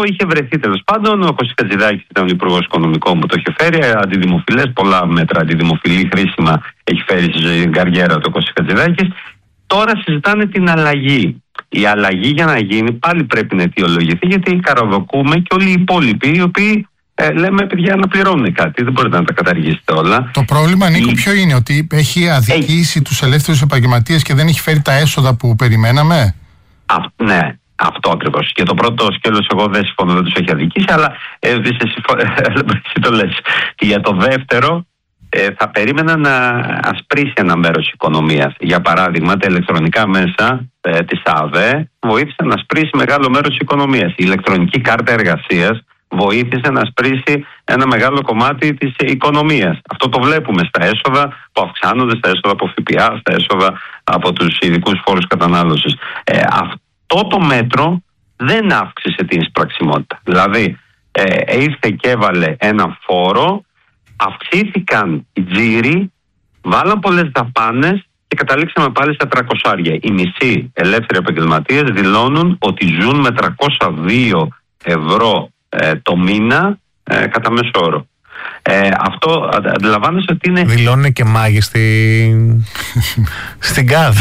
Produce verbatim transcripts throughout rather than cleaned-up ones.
είχε βρεθεί τέλος πάντων. Ο Κωστής Χατζηδάκης ήταν ο υπουργός οικονομικών που το είχε φέρει. Αντιδημοφιλές, πολλά μέτρα αντιδημοφιλή χρήσιμα έχει φέρει στην καριέρα του ο Κωστής Χατζηδάκης. Τώρα συζητάνε την αλλαγή. Η αλλαγή για να γίνει πάλι πρέπει να αιτιολογηθεί, γιατί καραδοκούμε και όλοι οι υπόλοιποι οι οποίοι ε, λέμε παιδιά να πληρώνουν κάτι. Δεν μπορείτε να τα καταργήσετε όλα. Το πρόβλημα, Νίκο, η... ποιο είναι? Ότι έχει αδικήσει έχει... τους ελεύθερους επαγγελματίες και δεν έχει φέρει τα έσοδα που περιμέναμε. Α, ναι. Αυτό ακριβώς. Και το πρώτο σκέλος εγώ δεν συμφωνώ, δεν τους έχει αδικήσει, αλλά ε, εσύ, εσύ το λες. Και για το δεύτερο ε, θα περίμενα να ασπρίσει ένα μέρος της οικονομίας. Για παράδειγμα, τα ηλεκτρονικά μέσα ε, της ΑΔΕ βοήθησαν να ασπρίσει μεγάλο μέρος της οικονομίας. Η ηλεκτρονική κάρτα εργασίας βοήθησε να ασπρίσει ένα μεγάλο κομμάτι της οικονομίας. Αυτό το βλέπουμε στα έσοδα που αυξάνονται, στα έσοδα από ΦΠΑ, στα έσοδα από τους ειδικούς φόρους κατανάλωσης. Ε, αυτό το μέτρο δεν αύξησε την εισπραξιμότητα. Δηλαδή ε, ήρθε και έβαλε ένα φόρο, αυξήθηκαν οι τζίροι, βάλαν πολλές δαπάνες και καταλήξαμε πάλι στα τριακόσια. Οι μισοί ελεύθεροι επαγγελματίες δηλώνουν ότι ζουν με τριακόσια δύο ευρώ ε, το μήνα ε, κατά μέσο όρο. Ε, αυτό αντιλαμβάνεσαι ότι είναι... Δηλώνουν και μάγοι στη... στην ΚΑΔ.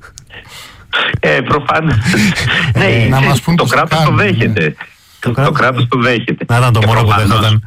Ε, προφανώς. Ναι, να μας πούν το κράτος το δέχεται. Ναι. Το, το κράτος το δέχεται. Να ήταν το μόνο που δέχονταν.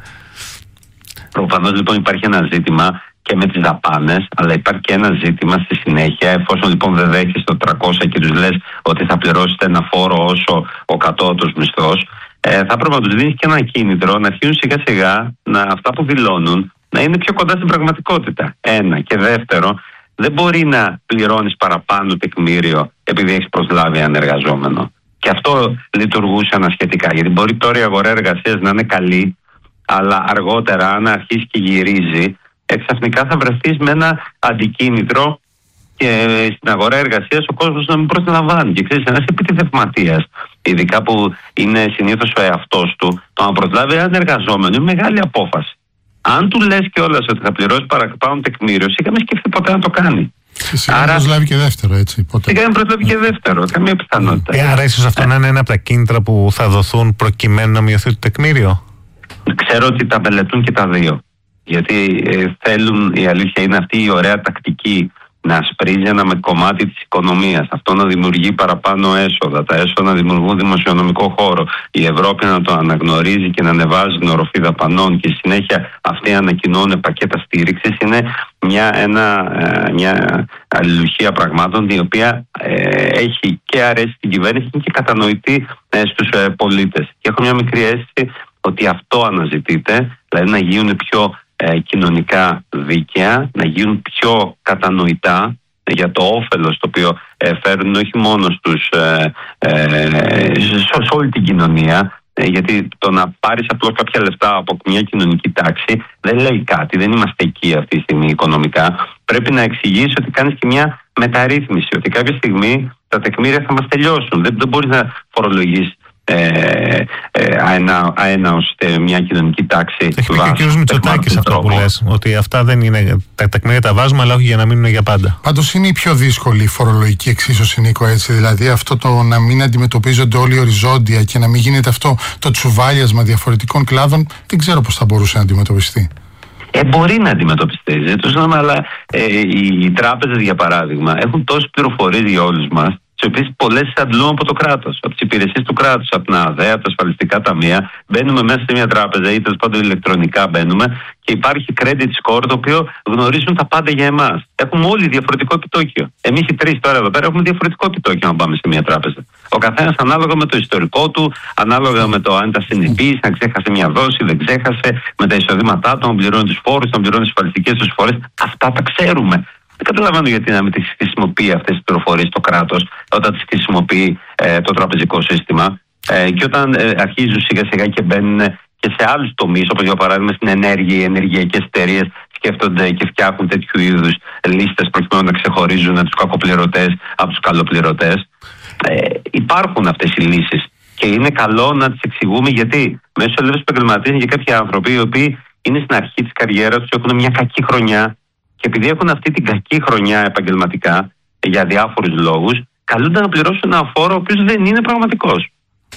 Προφανώς λοιπόν υπάρχει ένα ζήτημα και με τις δαπάνες, αλλά υπάρχει και ένα ζήτημα στη συνέχεια. Εφόσον λοιπόν δεν δέχεις το τριακόσια και τους λες ότι θα πληρώσετε ένα φόρο όσο ο κατώτατος μισθός, ε, θα πρέπει να τους δίνεις και ένα κίνητρο να αρχίσουν σιγά σιγά να, αυτά που δηλώνουν να είναι πιο κοντά στην πραγματικότητα. Ένα. Και δεύτερο, δεν μπορεί να πληρώνεις παραπάνω τεκμήριο επειδή έχεις προσλάβει έναν εργαζόμενο. Και αυτό λειτουργούσε ανασχετικά. Γιατί μπορεί τώρα η αγορά εργασίας να είναι καλή, αλλά αργότερα, αν αρχίσει και γυρίζει, εξαφνικά θα βρεθείς με ένα αντικίνητρο και στην αγορά εργασίας ο κόσμος να μην προσλαμβάνει. Και ξέρεις, ένας επιτιδευματίας, ειδικά που είναι συνήθως ο εαυτός του, το να προσλάβει έναν εργαζόμενο είναι μεγάλη απόφαση. Αν του λες κιόλας ότι θα πληρώσει παραπάνω τεκμήριο, σιγά μην σκεφτεί ποτέ να το κάνει. Σιγά μην προσλάβει και δεύτερο, έτσι. Σιγά μην προσλάβει και δεύτερο, καμία πιθανότητα. Ε, άρα ίσως αυτό να είναι ένα από τα κίνητρα που θα δοθούν προκειμένου να μειωθεί το τεκμήριο. Ξέρω ότι τα μελετούν και τα δύο. Γιατί ε, θέλουν, η αλήθεια είναι αυτή η ωραία τακτική, να ασπρίζει ένα με κομμάτι της οικονομίας. Αυτό να δημιουργεί παραπάνω έσοδα, τα έσοδα να δημιουργούν δημοσιονομικό χώρο. Η Ευρώπη να το αναγνωρίζει και να ανεβάζει την οροφή δαπανών και συνέχεια αυτοί ανακοινώνουν πακέτα στήριξης. Είναι μια, ένα, μια αλληλουχία πραγμάτων η οποία ε, έχει και αρέσει στην κυβέρνηση και κατανοητή ε, στους ε, πολίτες. Και έχω μια μικρή αίσθηση ότι αυτό αναζητείται, δηλαδή να γίνουν πιο ε, κοινωνικά δίκαια, να γίνουν πιο κατανοητά για το όφελος το οποίο ε, φέρουν όχι μόνο στους, ε, ε, σε όλη την κοινωνία, ε, γιατί το να πάρεις απλώς κάποια λεφτά από μια κοινωνική τάξη δεν λέει κάτι, δεν είμαστε εκεί αυτή τη στιγμή οικονομικά. Πρέπει να εξηγήσει ότι κάνεις και μια μεταρρύθμιση, ότι κάποια στιγμή τα τεκμήρια θα μας τελειώσουν. Δεν, δεν μπορείς να φορολογείς Ε, ε, αένα, αέναος μια κοινωνική τάξη. Έχει πει και ο κ. Μητσοτάκης αυτό που λες, ότι αυτά δεν είναι, τα τεκμήρια τα βάζουμε, αλλά όχι για να μείνουν για πάντα. Πάντως είναι η πιο δύσκολη η φορολογική εξίσωση, Νίκο, έτσι. Δηλαδή αυτό το να μην αντιμετωπίζονται όλοι οριζόντια και να μην γίνεται αυτό το τσουβάλιασμα διαφορετικών κλάδων, δεν ξέρω πώς θα μπορούσε να αντιμετωπιστεί. Ε, μπορεί να αντιμετωπιστεί, αλλά ε, οι, οι τράπεζες, για παράδειγμα, έχουν τόσες πληροφορίες για όλους μας, τις οποίες πολλές αντλούν από το κράτος, από τις υπηρεσίες του κράτους, από την ΑΔΕ, από τα ασφαλιστικά ταμεία. Μπαίνουμε μέσα σε μια τράπεζα ή τέλος πάντων ηλεκτρονικά μπαίνουμε και υπάρχει credit score το οποίο γνωρίζουν τα πάντα για εμάς. Έχουμε όλοι διαφορετικό επιτόκιο. Εμείς οι τρεις τώρα εδώ πέρα έχουμε διαφορετικό επιτόκιο να πάμε σε μια τράπεζα. Ο καθένας ανάλογα με το ιστορικό του, ανάλογα με το αν ήταν συνεπής, αν ξέχασε μια δόση, δεν ξέχασε, με τα εισοδήματά του, αν πληρώνει τους φόρους, αν πληρώνει τις ασφαλιστικές τους φορές. Αυτά τα ξέρουμε. Δεν καταλαβαίνω γιατί να μην τις χρησιμοποιεί αυτές τις πληροφορίες το κράτος όταν τις χρησιμοποιεί ε, το τραπεζικό σύστημα ε, και όταν ε, αρχίζουν σιγά σιγά και μπαίνουν και σε άλλους τομείς, όπως για παράδειγμα στην ενέργεια, οι ενεργειακές εταιρείες σκέφτονται και φτιάχνουν τέτοιου είδους λίστες προκειμένου να ξεχωρίζουν τους κακοπληρωτές από τους καλοπληρωτές. Ε, υπάρχουν αυτές οι λύσεις και είναι καλό να τις εξηγούμε, γιατί μέσω ελεύθερους επαγγελματίες είναι και κάποιοι άνθρωποι οι οποίοι είναι στην αρχή της καριέρας τους, έχουν μια κακή χρονιά. Και επειδή έχουν αυτή την κακή χρονιά επαγγελματικά, για διάφορους λόγους, καλούνται να πληρώσουν ένα φόρο ο οποίος δεν είναι πραγματικός.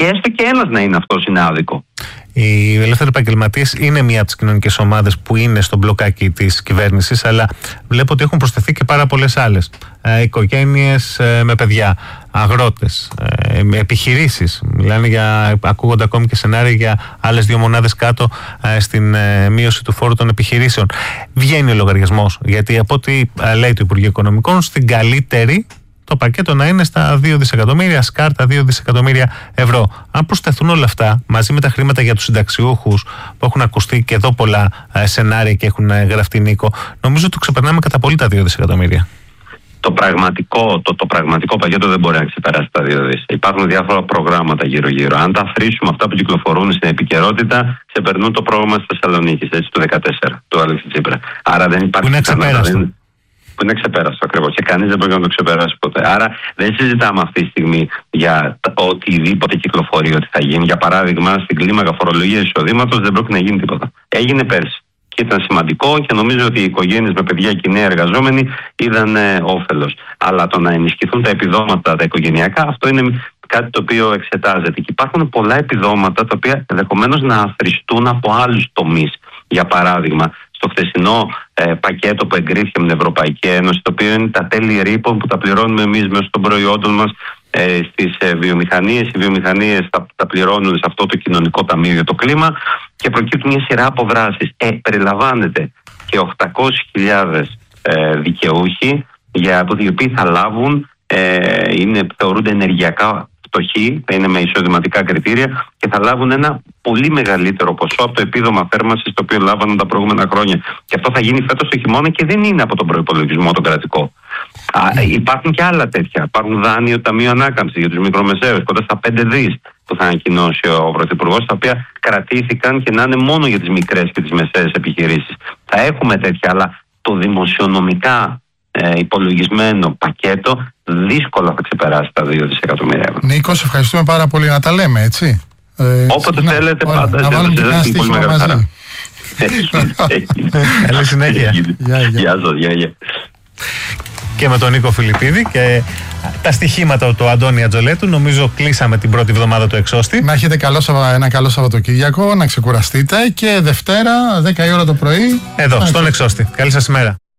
Και έστω και ένας να είναι αυτός είναι άδικο. Οι ελεύθεροι επαγγελματίες είναι μία από τις κοινωνικές ομάδες που είναι στο μπλοκάκι της κυβέρνησης, αλλά βλέπω ότι έχουν προσθεθεί και πάρα πολλές άλλες. Ε, οικογένειες ε, με παιδιά, αγρότες, ε, επιχειρήσεις. Μιλάνε για, ακούγονται ακόμη και σενάρια για άλλες δύο μονάδες κάτω ε, στην ε, μείωση του φόρου των επιχειρήσεων. Βγαίνει ο λογαριασμός, γιατί από ό,τι ε, λέει το Υπουργείο Οικονομικών, στην καλύτερη το πακέτο να είναι στα δύο δισεκατομμύρια, σκάρτα δύο δισεκατομμύρια ευρώ. Αν προσθεθούν όλα αυτά μαζί με τα χρήματα για τους συνταξιούχους που έχουν ακουστεί και εδώ πολλά ε, σενάρια και έχουν ε, γραφτεί, Νίκο, νομίζω ότι το ξεπερνάμε κατά πολύ τα δύο δισεκατομμύρια. Το πραγματικό, το, το πραγματικό πακέτο δεν μπορεί να ξεπεράσει τα δύο δις. Υπάρχουν διάφορα προγράμματα γύρω-γύρω. Αν τα αφρίσουμε αυτά που κυκλοφορούν στην επικαιρότητα, ξεπερνούν το πρόγραμμα της Θεσσαλονίκης, έτσι, του δεκατέσσερα, του Αλέξη Τσίπρα. Άρα δεν υπάρχει. Που είναι ξεπέραστο. Δεν... Που είναι ξεπέραστο ακριβώς. Και κανείς δεν μπορεί να το ξεπεράσει ποτέ. Άρα δεν συζητάμε αυτή τη στιγμή για οτιδήποτε κυκλοφορεί ότι θα γίνει. Για παράδειγμα, στην κλίμακα φορολογίας εισοδήματος δεν πρόκειται να γίνει τίποτα. Έγινε πέρσι. Και ήταν σημαντικό και νομίζω ότι οι οικογένειες με παιδιά και οι νέοι εργαζόμενοι είδαν ε, όφελος. Αλλά το να ενισχυθούν τα επιδόματα τα οικογενειακά, αυτό είναι κάτι το οποίο εξετάζεται. Και υπάρχουν πολλά επιδόματα τα οποία ενδεχομένως να αφριστούν από άλλους τομείς. Για παράδειγμα, στο χθεσινό ε, πακέτο που εγκρίθηκε με την Ευρωπαϊκή Ένωση, το οποίο είναι τα τέλη ρήπων που τα πληρώνουμε εμείς μέσω των προϊόντων μας ε, στις ε, βιομηχανίες. Οι βιομηχανίες τα, τα πληρώνουν σε αυτό το κοινωνικό ταμείο για το κλίμα και προκύπτουν μια σειρά από δράσεις. Ε, περιλαμβάνεται και οκτακόσιες χιλιάδες ε, δικαιούχοι για το οι οποίοι θα λάβουν, ε, είναι, θεωρούνται ενεργειακά φτωχοί, θα είναι με εισοδηματικά κριτήρια και θα λάβουν ένα πολύ μεγαλύτερο ποσό από το επίδομα θέρμανσης το οποίο λάβαναν τα προηγούμενα χρόνια. Και αυτό θα γίνει φέτος το χειμώνα και δεν είναι από τον προϋπολογισμό τον κρατικό. Α, υπάρχουν και άλλα τέτοια. Υπάρχουν δάνειο του Ταμείου Ανάκαμψης για τους μικρομεσαίους, κοντά στα πέντε δις που θα ανακοινώσει ο Πρωθυπουργός, τα οποία κρατήθηκαν και να είναι μόνο για τις μικρές και τις μεσαίες επιχειρήσεις. Θα έχουμε τέτοια, αλλά το δημοσιονομικά ε, υπολογισμένο πακέτο δύσκολα θα ξεπεράσει τα δύο δισεκατομμύρια ευρώ. Νίκο, σε ευχαριστούμε πάρα πολύ, να τα λέμε, έτσι. Ε, Όποτε να, θέλετε, ωραία, πάντα. Να βάλουμε και ένα στοίχημα μαζί. Καλή συνέχεια. Γεια σας, γεια, γεια. Και με τον Νίκο Φιλιππίδη και τα στοιχήματα του Αντώνη Ατζολέτου, νομίζω κλείσαμε την πρώτη εβδομάδα του Εξώστη. Να έχετε καλό, ένα καλό Σαββατοκύριακο, να ξεκουραστείτε και Δευτέρα δέκα η ώρα το πρωί εδώ, στον Εξώστη. Καλή σας ημέρα.